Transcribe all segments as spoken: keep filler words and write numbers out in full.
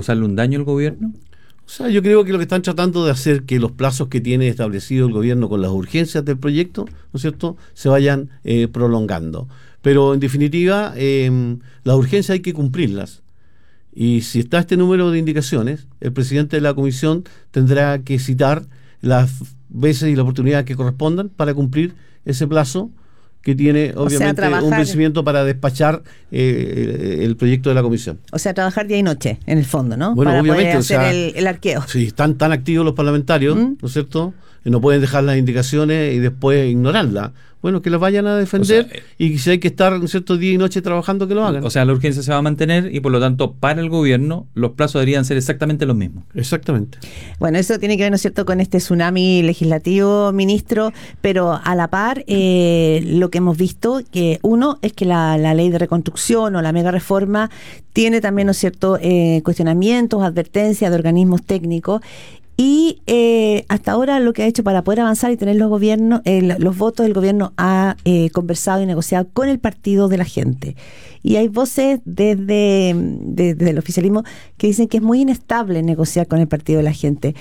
causarle un daño al gobierno? O sea, yo creo que lo que están tratando de hacer que los plazos que tiene establecido el gobierno con las urgencias del proyecto, ¿no es cierto?, se vayan eh, prolongando. Pero en definitiva, eh, las urgencias hay que cumplirlas. Y si está este número de indicaciones, el presidente de la comisión tendrá que citar las veces y las oportunidades que correspondan para cumplir ese plazo que tiene obviamente o sea, trabajar, un vencimiento para despachar eh, el proyecto de la comisión. O sea, trabajar día y noche, en el fondo, ¿no? Bueno, para obviamente, poder hacer o sea, el, el arqueo. Si están tan activos los parlamentarios, ¿Mm? ¿no es cierto?, no pueden dejar las indicaciones y después ignorarlas. Bueno, que las vayan a defender, o sea, y si hay que estar un cierto día y noche trabajando, que lo hagan. O sea, la urgencia se va a mantener y por lo tanto para el gobierno los plazos deberían ser exactamente los mismos. Exactamente. Bueno, eso tiene que ver, ¿no es cierto?, con este tsunami legislativo, ministro, pero a la par eh, lo que hemos visto, que uno es que la, la ley de reconstrucción o la mega reforma tiene también, ¿no es cierto?, eh, cuestionamientos, advertencias de organismos técnicos. Y eh, hasta ahora lo que ha hecho para poder avanzar y tener los gobiernos, eh, los votos, el gobierno ha eh, conversado y negociado con el partido de la gente. Y hay voces desde, desde el oficialismo que dicen que es muy inestable negociar con el partido de la gente.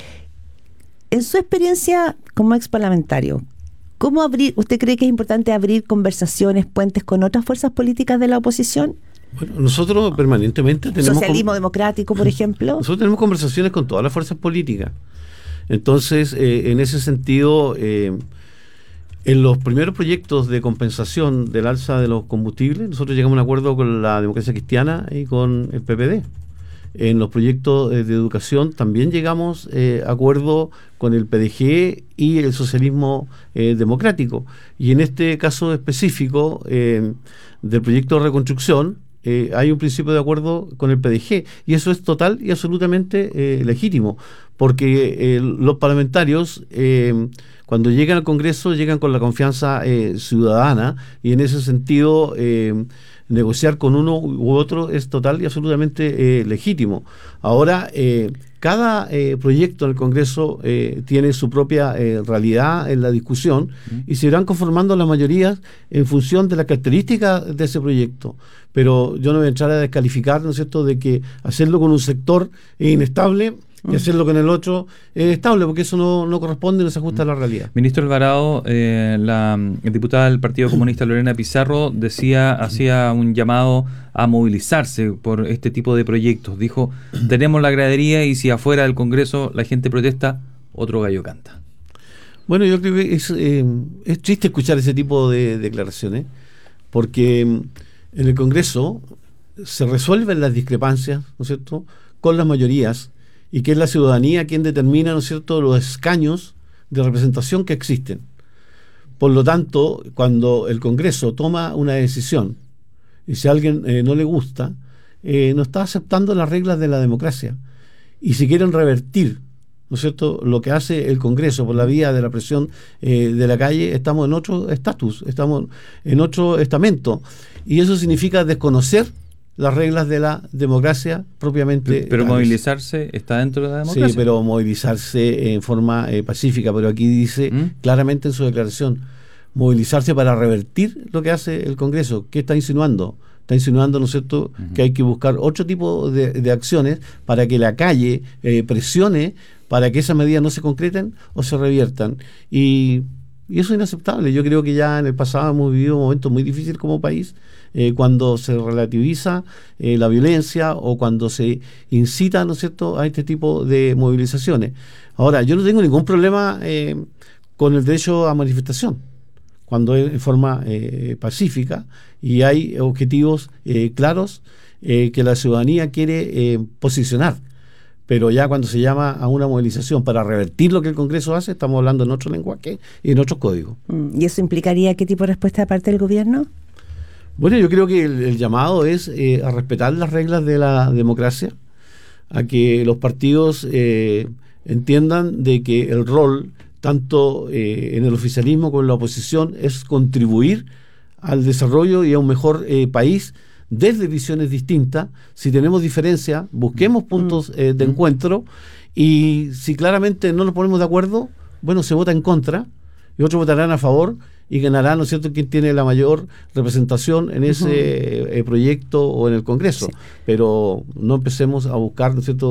En su experiencia como ex parlamentario, ¿cómo abrir? ¿Usted cree que es importante abrir conversaciones, puentes con otras fuerzas políticas de la oposición? Bueno, nosotros permanentemente tenemos... Socialismo democrático, por ejemplo. Nosotros tenemos conversaciones con todas las fuerzas políticas. Entonces, eh, en ese sentido, eh, en los primeros proyectos de compensación del alza de los combustibles, nosotros llegamos a un acuerdo con la Democracia Cristiana y con el P P D. En los proyectos eh, de educación también llegamos a eh, acuerdo con el P D G y el socialismo eh, democrático. Y en este caso específico eh, del proyecto de reconstrucción, Eh, hay un principio de acuerdo con el P D G y eso es total y absolutamente eh, legítimo, porque eh, los parlamentarios eh, cuando llegan al Congreso llegan con la confianza eh, ciudadana y en ese sentido eh, negociar con uno u otro es total y absolutamente eh, legítimo. Ahora, eh, cada eh, proyecto en el Congreso eh, tiene su propia eh, realidad en la discusión uh-huh. y se irán conformando las mayorías en función de las características de ese proyecto. Pero yo no voy a entrar a descalificar, ¿no es cierto?, de que hacerlo con un sector es inestable y hacerlo con el otro es estable, porque eso no, no corresponde, no se ajusta a la realidad. Ministro Alvarado, eh, la diputada del Partido Comunista Lorena Pizarro decía, hacía un llamado a movilizarse por este tipo de proyectos. Dijo, tenemos la gradería y si afuera del Congreso la gente protesta, otro gallo canta. Bueno, yo creo que es, eh, es triste escuchar ese tipo de declaraciones, porque en el Congreso se resuelven las discrepancias, ¿no es cierto?, con las mayorías, y que es la ciudadanía quien determina, ¿no es cierto?, los escaños de representación que existen. Por lo tanto, cuando el Congreso toma una decisión, y si a alguien eh, no le gusta, eh, no está aceptando las reglas de la democracia. Y si quieren revertir, ¿no es cierto?, lo que hace el Congreso por la vía de la presión eh, de la calle, estamos en otro estatus, estamos en otro estamento. Y eso significa desconocer las reglas de la democracia propiamente. Pero, pero movilizarse está dentro de la democracia. Sí, pero movilizarse en forma eh, pacífica, pero aquí dice ¿Mm? claramente en su declaración, movilizarse para revertir lo que hace el Congreso. ¿Qué está insinuando? Está insinuando, ¿no es cierto?, uh-huh. que hay que buscar otro tipo de, de acciones para que la calle eh, presione para que esas medidas no se concreten o se reviertan. Y, y eso es inaceptable. Yo creo que ya en el pasado hemos vivido momentos muy difíciles como país, eh, cuando se relativiza eh, la violencia o cuando se incita, ¿no es cierto?, a este tipo de movilizaciones. Ahora, yo no tengo ningún problema eh, con el derecho a manifestación, cuando es en forma eh, pacífica y hay objetivos eh, claros eh, que la ciudadanía quiere eh, posicionar. Pero ya cuando se llama a una movilización para revertir lo que el Congreso hace, estamos hablando en otro lenguaje y en otros códigos. ¿Y eso implicaría qué tipo de respuesta de parte del gobierno? Bueno, yo creo que el, el llamado es eh, a respetar las reglas de la democracia, a que los partidos eh, entiendan de que el rol, tanto eh, en el oficialismo como en la oposición, es contribuir al desarrollo y a un mejor eh, país desde visiones distintas. Si tenemos diferencias, busquemos puntos eh, de encuentro, y si claramente no nos ponemos de acuerdo, bueno, se vota en contra y otros votarán a favor y ganará, ¿no es cierto?, quien tiene la mayor representación en ese uh-huh. eh, proyecto o en el Congreso. Sí. Pero no empecemos a buscar, ¿no es cierto?,